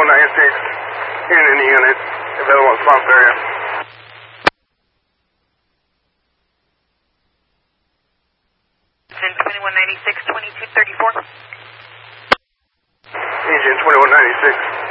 2196 in any unit, available in swamp area. Engine 2196, 2234. Engine 2196.